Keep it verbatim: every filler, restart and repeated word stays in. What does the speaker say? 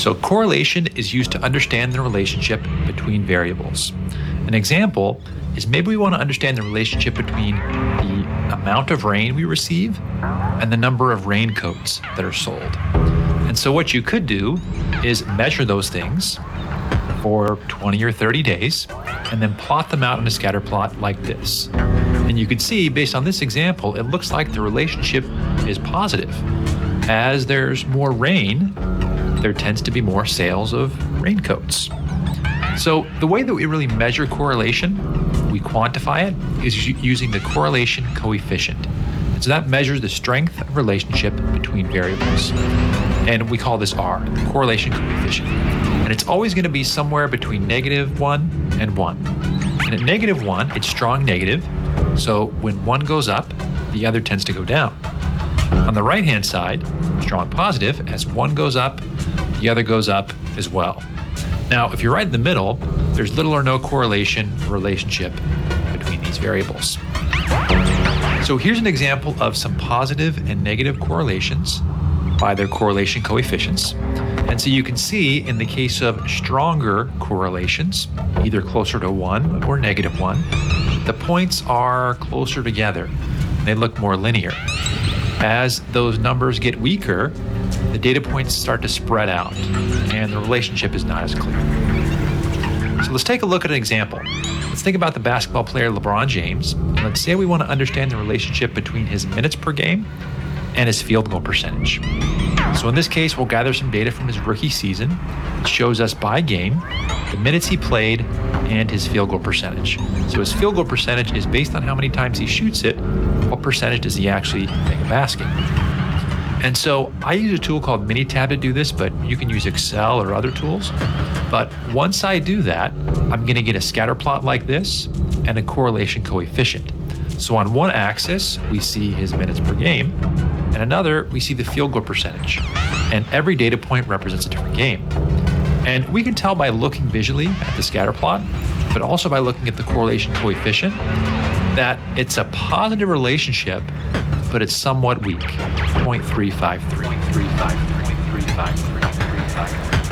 So correlation is used to understand the relationship between variables. An example is maybe we want to understand the relationship between the amount of rain we receive and the number of raincoats that are sold. And so what you could do is measure those things for twenty or thirty days and then plot them out in a scatter plot like this. And you can see, based on this example, it looks like the relationship is positive. As there's more rain, there tends to be more sales of raincoats. So the way that we really measure correlation, we quantify it, is using the correlation coefficient. And so that measures the strength of relationship between variables. And we call this R, the correlation coefficient. And it's always going to be somewhere between negative one and one. And at negative one, it's strong negative. So when one goes up, the other tends to go down. On the right-hand side, strong positive, as one goes up, the other goes up as well. Now, if you're right in the middle, there's little or no correlation or relationship between these variables. So here's an example of some positive and negative correlations by their correlation coefficients. And so you can see in the case of stronger correlations, either closer to one or negative one, the points are closer together. They look more linear. As those numbers get weaker, the data points start to spread out and the relationship is not as clear. So let's take a look at an example. Let's think about the basketball player LeBron James. Let's say we want to understand the relationship between his minutes per game and his field goal percentage. So in this case, we'll gather some data from his rookie season. It shows us by game the minutes he played and his field goal percentage. So his field goal percentage is based on how many times he shoots it. What percentage does he actually make a basket? And so I use a tool called Minitab to do this, but you can use Excel or other tools. But once I do that, I'm going to get a scatter plot like this and a correlation coefficient. So on one axis, we see his minutes per game, and another, we see the field goal percentage. And every data point represents a different game. And we can tell by looking visually at the scatter plot, but also by looking at the correlation coefficient, that it's a positive relationship, but it's somewhat weak, zero point three five three, three five three, three five three, three five three.